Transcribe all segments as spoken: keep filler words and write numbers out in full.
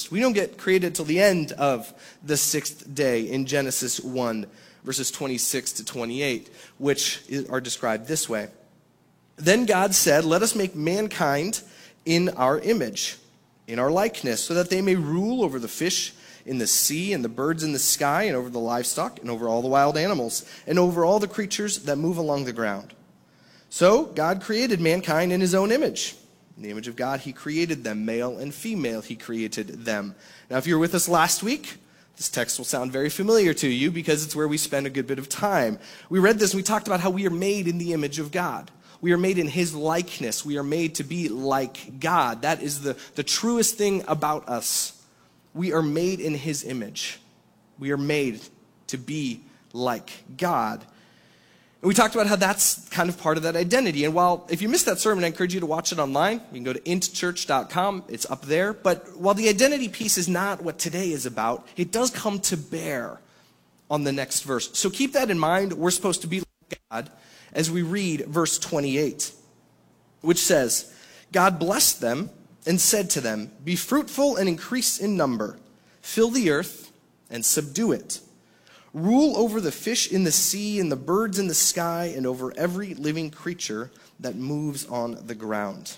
first. We don't get created till the end of the sixth day in Genesis one, verses twenty-six to twenty-eight, which are described this way. Then God said, let us make mankind in our image, in our likeness, so that they may rule over the fish in the sea and the birds in the sky and over the livestock and over all the wild animals and over all the creatures that move along the ground. So God created mankind in his own image. In the image of God, he created them. Male and female, he created them. Now, if you were with us last week, this text will sound very familiar to you because it's where we spend a good bit of time. We read this and we talked about how we are made in the image of God. We are made in his likeness. We are made to be like God. That is the, the truest thing about us. We are made in his image. We are made to be like God. And we talked about how that's kind of part of that identity. And while, if you missed that sermon, I encourage you to watch it online. You can go to int church dot com. It's up there. But while the identity piece is not what today is about, it does come to bear on the next verse. So keep that in mind. We're supposed to be like God as we read verse twenty-eight, which says, God blessed them and said to them, be fruitful and increase in number, fill the earth and subdue it. Rule over the fish in the sea and the birds in the sky and over every living creature that moves on the ground.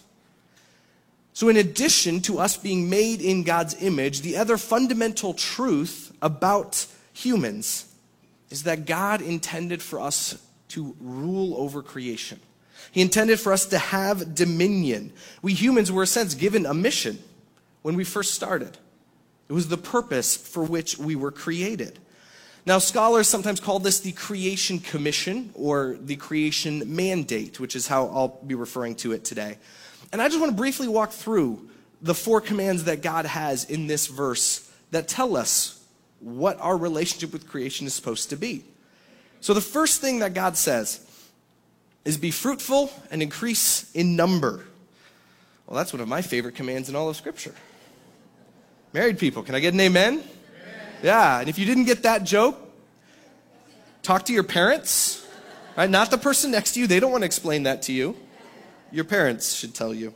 So in addition to us being made in God's image, the other fundamental truth about humans is that God intended for us to rule over creation. He intended for us to have dominion. We humans were, in a sense, given a mission when we first started. It was the purpose for which we were created. Now, scholars sometimes call this the Creation Commission or the Creation Mandate, which is how I'll be referring to it today. And I just want to briefly walk through the four commands that God has in this verse that tell us what our relationship with creation is supposed to be. So the first thing that God says is be fruitful and increase in number. Well, that's one of my favorite commands in all of Scripture. Married people, can I get an amen? Amen. Yeah, and if you didn't get that joke, talk to your parents, right? Not the person next to you. They don't want to explain that to you. Your parents should tell you.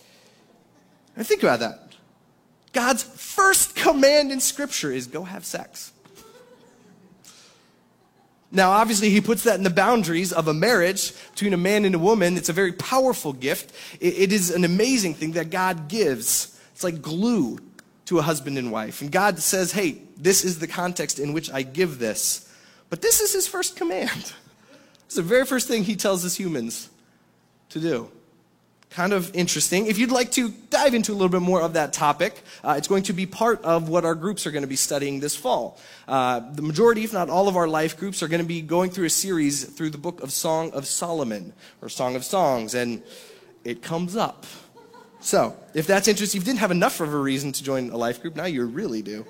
And think about that. God's first command in Scripture is go have sex. Now, obviously, he puts that in the boundaries of a marriage between a man and a woman. It's a very powerful gift. It, it is an amazing thing that God gives. It's like glue to a husband and wife. And God says, hey, this is the context in which I give this. But this is his first command. It's the very first thing he tells us humans to do. Kind of interesting. If you'd like to dive into a little bit more of that topic, uh, it's going to be part of what our groups are going to be studying this fall. Uh, the majority, if not all of our life groups, are going to be going through a series through the book of Song of Solomon, or Song of Songs, and it comes up. So, if that's interesting, if you didn't have enough of a reason to join a life group, now you really do.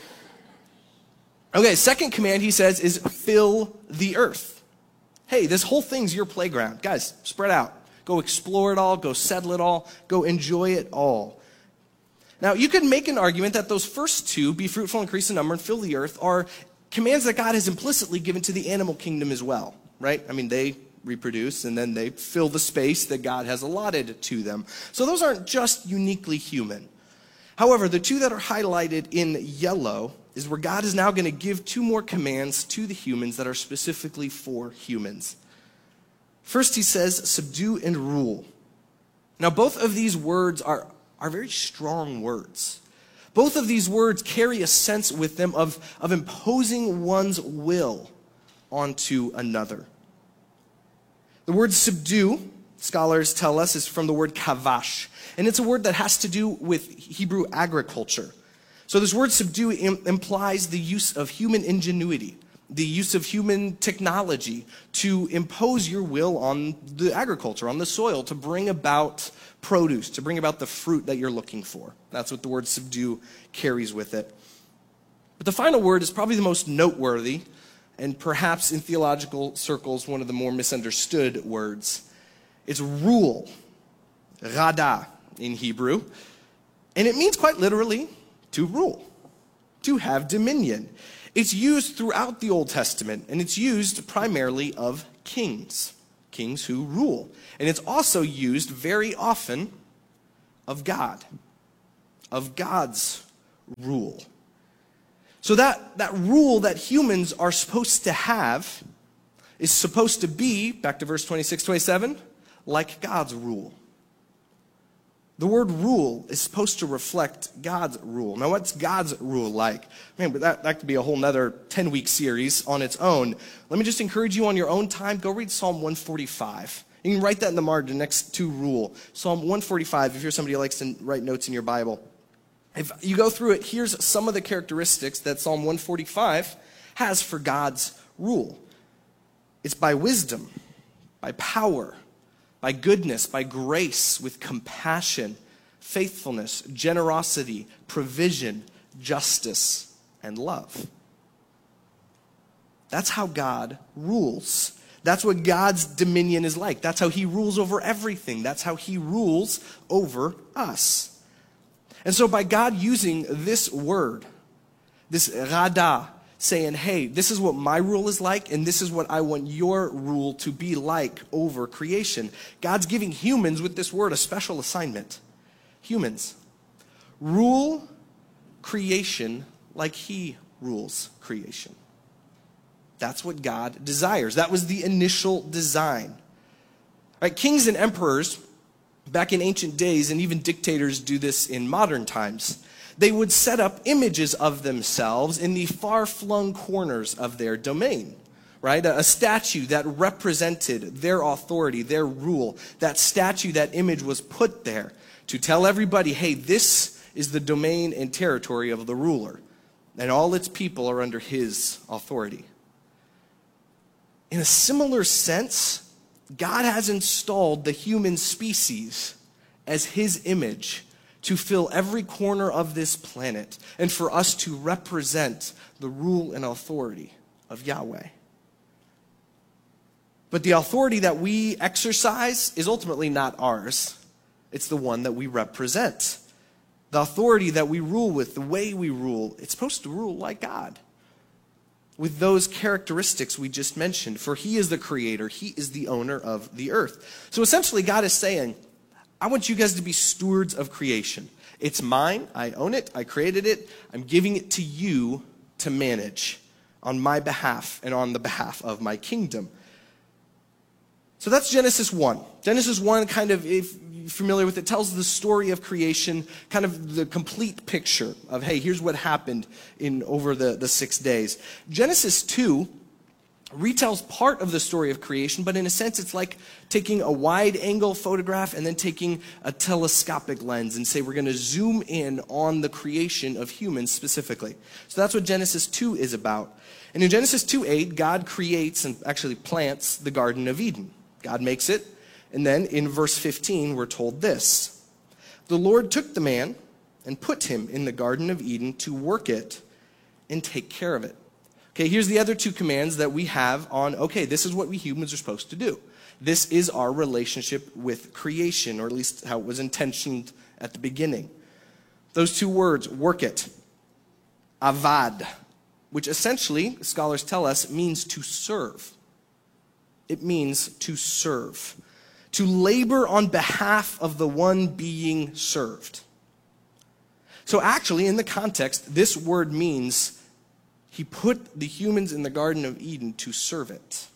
Okay, second command, he says, is fill the earth. Hey, this whole thing's your playground. Guys, spread out. Go explore it all. Go settle it all. Go enjoy it all. Now, you could make an argument that those first two, be fruitful, increase in number, and fill the earth, are commands that God has implicitly given to the animal kingdom as well, right? I mean, they reproduce and then they fill the space that God has allotted to them. So those aren't just uniquely human. However, the two that are highlighted in yellow is where God is now going to give two more commands to the humans that are specifically for humans. First, he says, subdue and rule. Now, both of these words are, are very strong words. Both of these words carry a sense with them of, of imposing one's will onto another. The word subdue, scholars tell us, is from the word kavash. And it's a word that has to do with Hebrew agriculture. So this word subdue im- implies the use of human ingenuity, the use of human technology to impose your will on the agriculture, on the soil, to bring about produce, to bring about the fruit that you're looking for. That's what the word subdue carries with it. But the final word is probably the most noteworthy, and perhaps in theological circles, one of the more misunderstood words. It's rule, rada in Hebrew, and it means quite literally to rule, to have dominion. It's used throughout the Old Testament, and it's used primarily of kings, kings who rule. And it's also used very often of God, of God's rule. So that, that rule that humans are supposed to have is supposed to be, back to verse twenty-six, twenty-seven, like God's rule. The word rule is supposed to reflect God's rule. Now, what's God's rule like? Man, but that, that could be a whole nother ten-week series on its own. Let me just encourage you on your own time, go read Psalm one forty-five. You can write that in the margin next to rule. Psalm one forty-five, if you're somebody who likes to write notes in your Bible. If you go through it, here's some of the characteristics that Psalm one forty-five has for God's rule. It's by wisdom, by power, by goodness, by grace, with compassion, faithfulness, generosity, provision, justice, and love. That's how God rules. That's what God's dominion is like. That's how he rules over everything. That's how he rules over us. And so by God using this word, this rada, saying, hey, this is what my rule is like, and this is what I want your rule to be like over creation. God's giving humans with this word a special assignment. Humans, rule creation like he rules creation. That's what God desires. That was the initial design. Right, kings and emperors back in ancient days, and even dictators do this in modern times, they would set up images of themselves in the far-flung corners of their domain, right? A, a statue that represented their authority, their rule. That statue, that image was put there to tell everybody, hey, this is the domain and territory of the ruler, and all its people are under his authority. In a similar sense, God has installed the human species as his image to fill every corner of this planet and for us to represent the rule and authority of Yahweh. But the authority that we exercise is ultimately not ours. It's the one that we represent. The authority that we rule with, the way we rule, it's supposed to rule like God, with those characteristics we just mentioned. For he is the creator. He is the owner of the earth. So essentially, God is saying, I want you guys to be stewards of creation. It's mine. I own it. I created it. I'm giving it to you to manage on my behalf and on the behalf of my kingdom. So that's Genesis one. Genesis one, kind of, if you're familiar with it, tells the story of creation, kind of the complete picture of, hey, here's what happened in over the, the six days. Genesis two retells part of the story of creation, but in a sense it's like taking a wide-angle photograph and then taking a telescopic lens and say we're going to zoom in on the creation of humans specifically. So that's what Genesis two is about. And in Genesis two eight, God creates and actually plants the Garden of Eden. God makes it. And then in verse fifteen, we're told this. The Lord took the man and put him in the Garden of Eden to work it and take care of it. Okay, here's the other two commands that we have on, okay, this is what we humans are supposed to do. This is our relationship with creation, or at least how it was intentioned at the beginning. Those two words, work it, avad, which essentially, scholars tell us, means to serve. It means to serve, to labor on behalf of the one being served. So actually, in the context, this word means he put the humans in the Garden of Eden to serve it.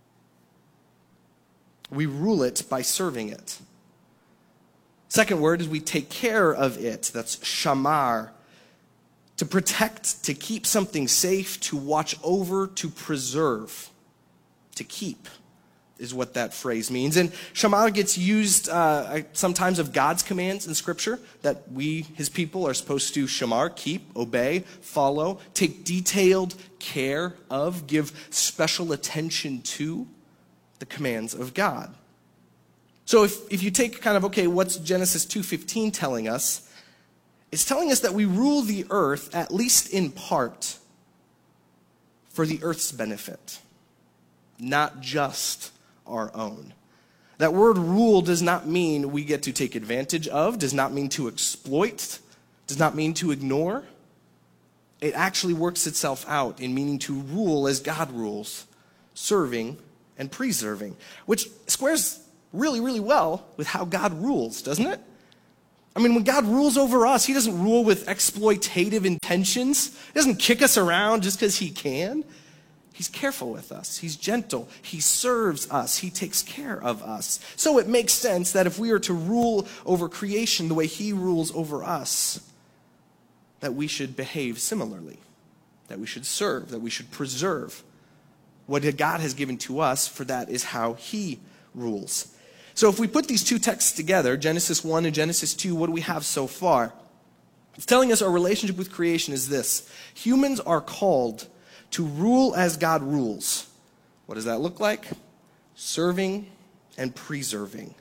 We rule it by serving it. Second word is we take care of it. That's shamar. To protect, to keep something safe, to watch over, to preserve, to keep is what that phrase means. And shamar gets used uh, sometimes of God's commands in Scripture that we, his people, are supposed to shamar, keep, obey, follow, take detailed care of, give special attention to the commands of God. So if, if you take kind of, okay, what's Genesis two fifteen telling us? It's telling us that we rule the earth, at least in part, for the earth's benefit, not just our own. That word rule does not mean we get to take advantage of, does not mean to exploit, does not mean to ignore. It actually works itself out in meaning to rule as God rules, serving and preserving, which squares really, really well with how God rules, doesn't it? I mean, when God rules over us, he doesn't rule with exploitative intentions. He doesn't kick us around just because he can. He's careful with us. He's gentle. He serves us. He takes care of us. So it makes sense that if we are to rule over creation the way he rules over us, that we should behave similarly, that we should serve, that we should preserve what God has given to us, for that is how he rules. So if we put these two texts together, Genesis one and Genesis two, what do we have so far? It's telling us our relationship with creation is this. Humans are called to rule as God rules. What does that look like? Serving and preserving.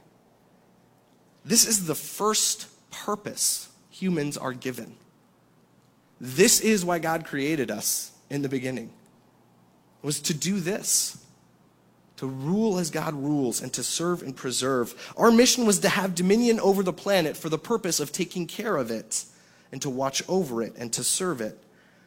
This is the first purpose humans are given. This is why God created us in the beginning, was to do this, to rule as God rules and to serve and preserve. Our mission was to have dominion over the planet for the purpose of taking care of it and to watch over it and to serve it.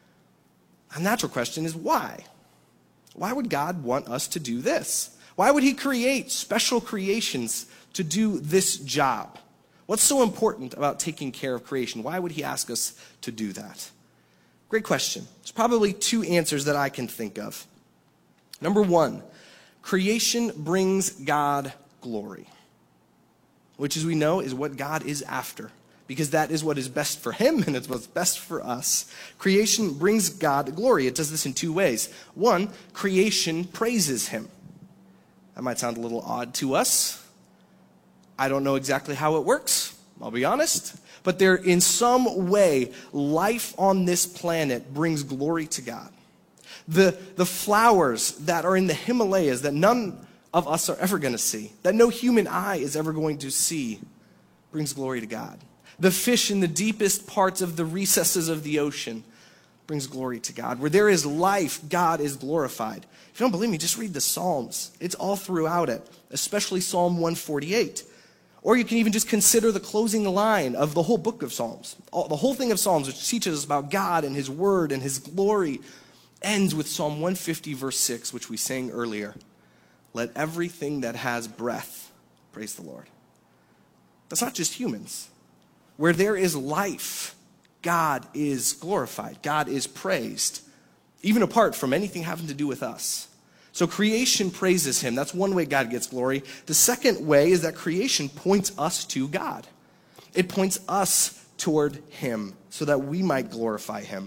A natural question is why? Why would God want us to do this? Why would he create special creations to do this job? What's so important about taking care of creation? Why would he ask us to do that? Great question. There's probably two answers that I can think of. Number one, creation brings God glory, which, as we know, is what God is after, because that is what is best for him and it's what's best for us. Creation brings God glory. It does this in two ways. One, creation praises him. That might sound a little odd to us. I don't know exactly how it works, I'll be honest. But there, in some way, life on this planet brings glory to God. The, the flowers that are in the Himalayas that none of us are ever going to see, that no human eye is ever going to see, brings glory to God. The fish in the deepest parts of the recesses of the ocean brings glory to God. Where there is life, God is glorified. If you don't believe me, just read the Psalms. It's all throughout it, especially Psalm one forty-eight. Or you can even just consider the closing line of the whole book of Psalms. All, the whole thing of Psalms, which teaches us about God and his word and his glory, ends with Psalm one fifty, verse six, which we sang earlier. Let everything that has breath praise the Lord. That's not just humans. Where there is life, God is glorified. God is praised, even apart from anything having to do with us. So creation praises him. That's one way God gets glory. The second way is that creation points us to God. It points us toward him so that we might glorify him.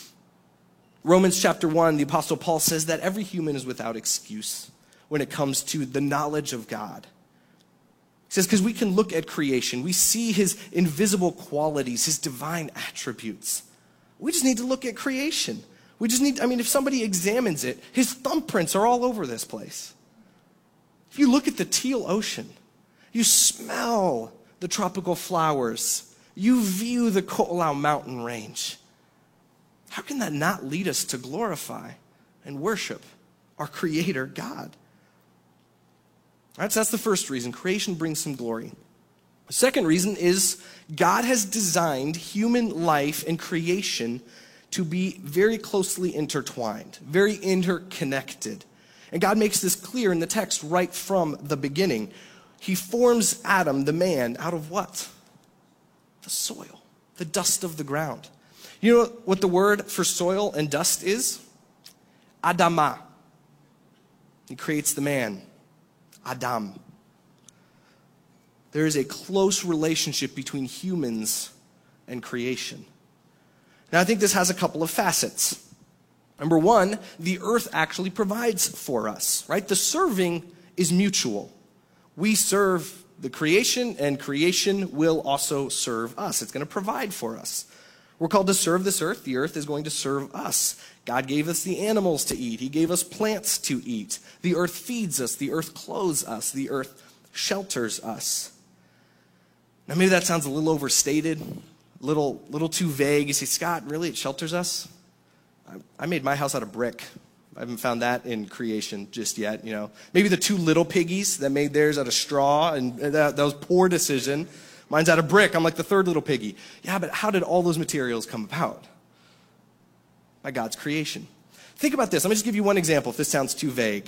Romans chapter one, the Apostle Paul says that every human is without excuse when it comes to the knowledge of God. He says, because we can look at creation. We see his invisible qualities, his divine attributes. We just need to look at creation. We just need, I mean, if somebody examines it, his thumbprints are all over this place. If you look at the teal ocean, you smell the tropical flowers, you view the Ko'olau mountain range. How can that not lead us to glorify and worship our Creator God? All right, so that's the first reason. Creation brings some glory. The second reason is God has designed human life and creation to be very closely intertwined, very interconnected. And God makes this clear in the text right from the beginning. He forms Adam, the man, out of what? The soil, the dust of the ground. You know what the word for soil and dust is? Adamah. He creates the man, Adam. There is a close relationship between humans and creation. Now, I think this has a couple of facets. Number one, the earth actually provides for us, right? The serving is mutual. We serve the creation, and creation will also serve us. It's going to provide for us. We're called to serve this earth. The earth is going to serve us. God gave us the animals to eat. He gave us plants to eat. The earth feeds us. The earth clothes us. The earth shelters us. Now, maybe that sounds a little overstated, a little, little too vague. You say, Scott, really, it shelters us? I, I made my house out of brick. I haven't found that in creation just yet, you know. Maybe the two little piggies that made theirs out of straw, and that, that was a poor decision. Mine's out of brick. I'm like the third little piggy. Yeah, but how did all those materials come about? By God's creation. Think about this. Let me just give you one example if this sounds too vague.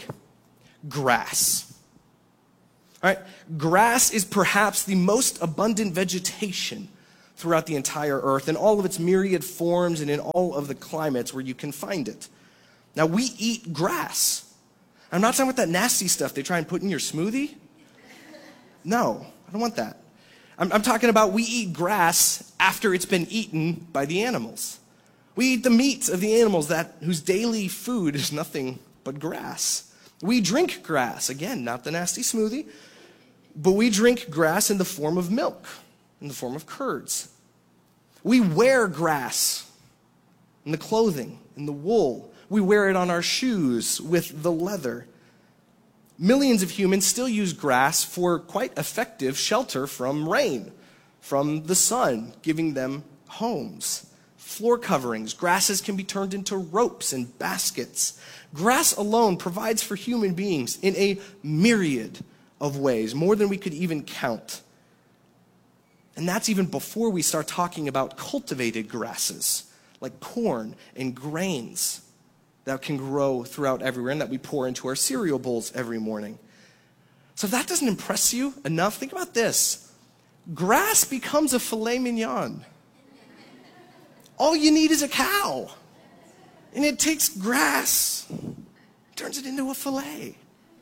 Grass. All right? Grass is perhaps the most abundant vegetation throughout the entire earth in all of its myriad forms and in all of the climates where you can find it. Now, we eat grass. I'm not talking about that nasty stuff they try and put in your smoothie. No, I don't want that. I'm, I'm talking about we eat grass after it's been eaten by the animals. We eat the meat of the animals that whose daily food is nothing but grass. We drink grass. Again, not the nasty smoothie, but we drink grass in the form of milk, in the form of curds. We wear grass in the clothing, in the wool. We wear it on our shoes with the leather. Millions of humans still use grass for quite effective shelter from rain, from the sun, giving them homes. Floor coverings, grasses can be turned into ropes and baskets. Grass alone provides for human beings in a myriad of ways, more than we could even count. And that's even before we start talking about cultivated grasses, like corn and grains that can grow throughout everywhere and that we pour into our cereal bowls every morning. So if that doesn't impress you enough, think about this. Grass becomes a filet mignon. All you need is a cow. And it takes grass, turns it into a filet.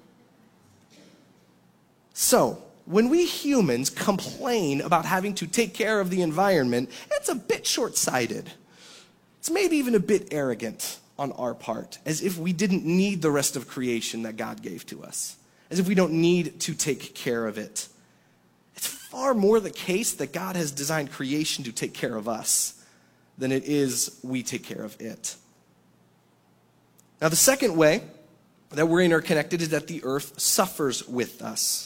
So, when we humans complain about having to take care of the environment, it's a bit short-sighted. It's maybe even a bit arrogant on our part, as if we didn't need the rest of creation that God gave to us, as if we don't need to take care of it. It's far more the case that God has designed creation to take care of us than it is we take care of it. Now, the second way that we're interconnected is that the earth suffers with us.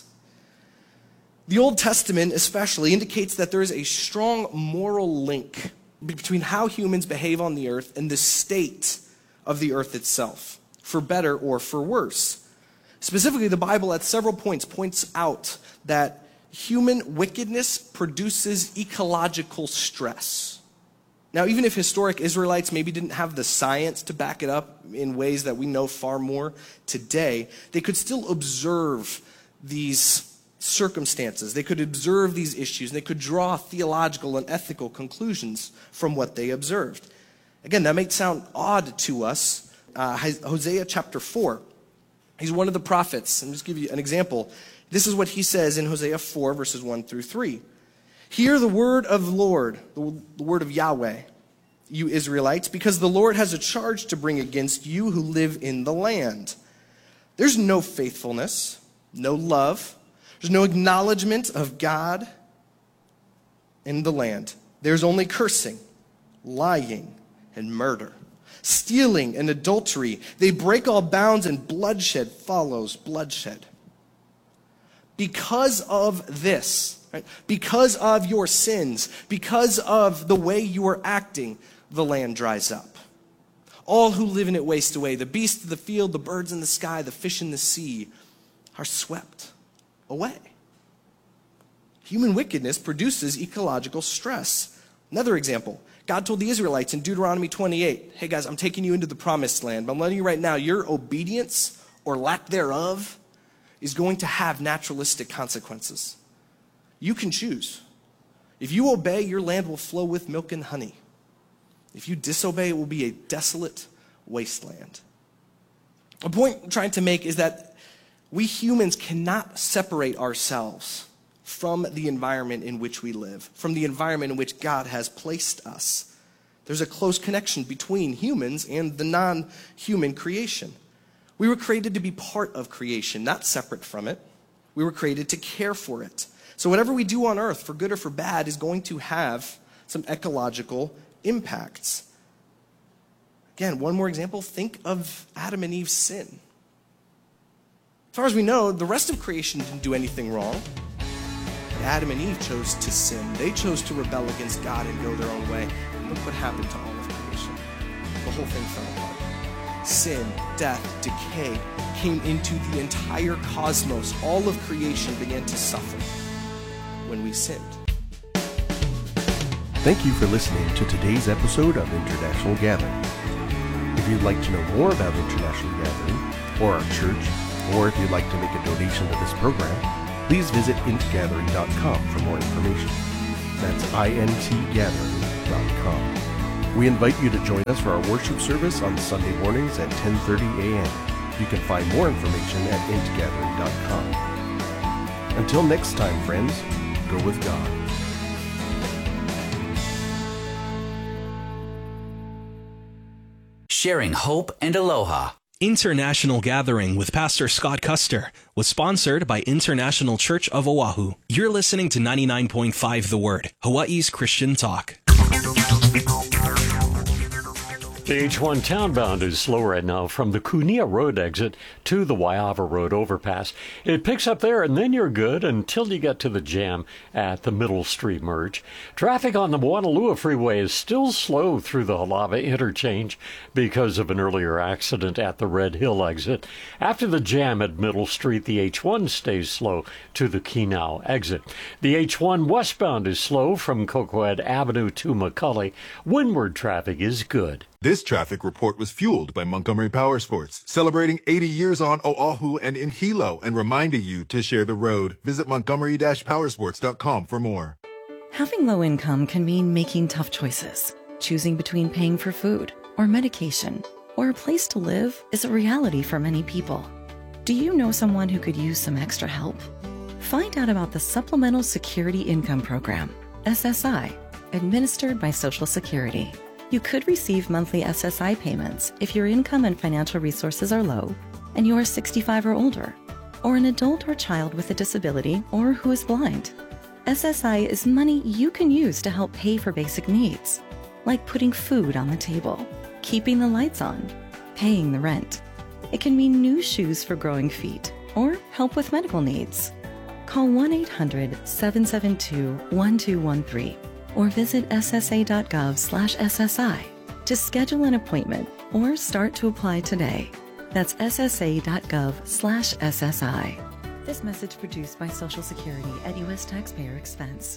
The Old Testament especially indicates that there is a strong moral link between how humans behave on the earth and the state of the earth itself, for better or for worse. Specifically, the Bible at several points points out that human wickedness produces ecological stress. Now, even if historic Israelites maybe didn't have the science to back it up in ways that we know far more today, they could still observe these circumstances. They could observe these issues, and they could draw theological and ethical conclusions from what they observed. Again, that may sound odd to us. Uh, Hosea chapter four, he's one of the prophets. And just give you an example. This is what he says in Hosea four, verses one through three. Hear the word of the Lord, the word of Yahweh, you Israelites, because the Lord has a charge to bring against you who live in the land. There's no faithfulness, no love. There's no acknowledgement of God in the land. There's only cursing, lying, and murder, stealing and adultery. They break all bounds, and bloodshed follows bloodshed. Because of this, right, because of your sins, because of the way you are acting, the land dries up. All who live in it waste away. The beasts of the field, the birds in the sky, the fish in the sea are swept away. Human wickedness produces ecological stress. Another example, God told the Israelites in Deuteronomy twenty-eight, hey guys, I'm taking you into the promised land, but I'm letting you right now, your obedience or lack thereof is going to have naturalistic consequences. You can choose. If you obey, your land will flow with milk and honey. If you disobey, it will be a desolate wasteland. A point I'm trying to make is that we humans cannot separate ourselves from the environment in which we live, from the environment in which God has placed us. There's a close connection between humans and the non-human creation. We were created to be part of creation, not separate from it. We were created to care for it. So whatever we do on earth, for good or for bad, is going to have some ecological impacts. Again, one more example, think of Adam and Eve's sin. As far as we know, the rest of creation didn't do anything wrong. Adam and Eve chose to sin. They chose to rebel against God and go their own way. And look what happened to all of creation. The whole thing fell apart. Sin, death, decay came into the entire cosmos. All of creation began to suffer when we sinned. Thank you for listening to today's episode of International Gathering. If you'd like to know more about International Gathering, or our church, or if you'd like to make a donation to this program, please visit int gathering dot com for more information. That's I N T gathering dot com. We invite you to join us for our worship service on Sunday mornings at ten thirty a.m. You can find more information at int gathering dot com. Until next time, friends, go with God. Sharing hope and aloha. International Gathering with Pastor Scott Custer was sponsored by International Church of Oahu. You're listening to ninety-nine point five The Word, Hawaii's Christian talk. The H one townbound is slow right now from the Kunia Road exit to the Waiava Road overpass. It picks up there and then you're good until you get to the jam at the Middle Street merge. Traffic on the Wanalua Freeway is still slow through the Halava interchange because of an earlier accident at the Red Hill exit. After the jam at Middle Street, the H one stays slow to the Kenau exit. The H one westbound is slow from Cocohead Avenue to McCully. Windward traffic is good. This traffic report was fueled by Montgomery Power Sports, celebrating eighty years on Oahu and in Hilo and reminding you to share the road. Visit montgomery dash powersports dot com for more. Having low income can mean making tough choices. Choosing between paying for food or medication or a place to live is a reality for many people. Do you know someone who could use some extra help? Find out about the Supplemental Security Income Program, S S I, administered by Social Security. You could receive monthly S S I payments if your income and financial resources are low and you are sixty-five or older, or an adult or child with a disability or who is blind. S S I is money you can use to help pay for basic needs, like putting food on the table, keeping the lights on, paying the rent. It can mean new shoes for growing feet or help with medical needs. Call one eight hundred, seven seven two, one two one three. or visit S S A dot gov slash S S I to schedule an appointment or start to apply today. That's S S A dot gov slash S S I. This message produced by Social Security at U S taxpayer expense.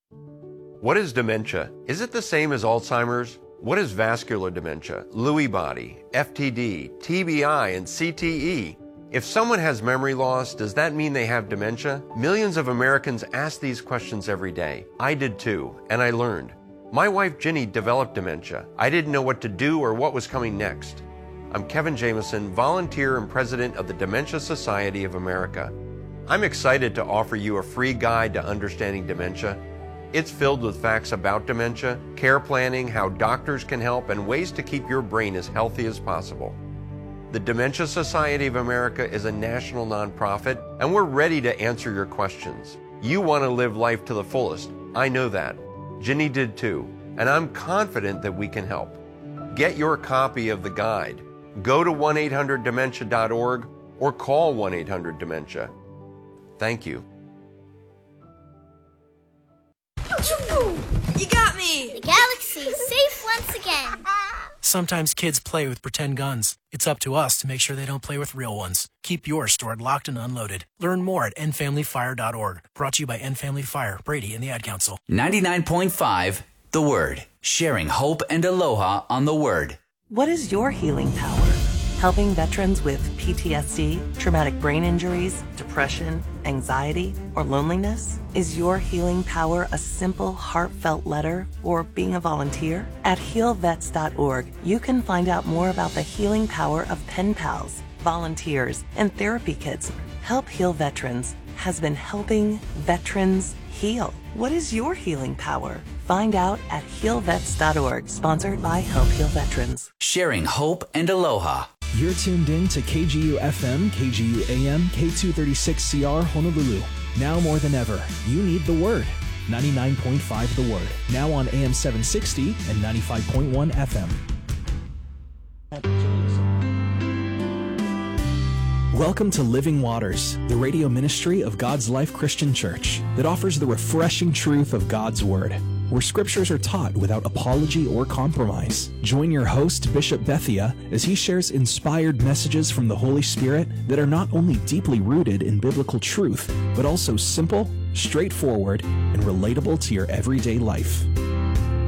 What is dementia? Is it the same as Alzheimer's? What is vascular dementia, Lewy body, F T D, T B I, and C T E? If someone has memory loss, does that mean they have dementia? Millions of Americans ask these questions every day. I did too, and I learned. My wife Ginny developed dementia. I didn't know what to do or what was coming next. I'm Kevin Jameson, volunteer and president of the Dementia Society of America. I'm excited to offer you a free guide to understanding dementia. It's filled with facts about dementia, care planning, how doctors can help, and ways to keep your brain as healthy as possible. The Dementia Society of America is a national nonprofit, and we're ready to answer your questions. You want to live life to the fullest. I know that. Ginny did too, and I'm confident that we can help. Get your copy of the guide. Go to one eight hundred dementia dot org or call one eight hundred dementia. Thank you. You got me! The galaxy's safe once again. Sometimes kids play with pretend guns. It's up to us to make sure they don't play with real ones. Keep yours stored locked and unloaded. Learn more at end family fire dot org. Brought to you by End Family Fire, Brady, and the Ad Council. ninety-nine point five The Word. Sharing hope and aloha on The Word. What is your healing power? Helping veterans with P T S D, traumatic brain injuries, depression, anxiety, or loneliness? Is your healing power a simple, heartfelt letter or being a volunteer? At heal vets dot org, you can find out more about the healing power of pen pals, volunteers, and therapy kits. Help Heal Veterans has been helping veterans heal. What is your healing power? Find out at heal vets dot org, sponsored by Help Heal Veterans. Sharing hope and aloha. You're tuned in to K G U F M, K G U A M, K two thirty-six C R Honolulu. Now more than ever, you need the Word. ninety-nine point five The Word. Now on A M seven sixty and ninety-five point one F M. Welcome to Living Waters, the radio ministry of God's Life Christian Church that offers the refreshing truth of God's Word, where scriptures are taught without apology or compromise. Join your host, Bishop Bethia, as he shares inspired messages from the Holy Spirit that are not only deeply rooted in biblical truth, but also simple, straightforward, and relatable to your everyday life.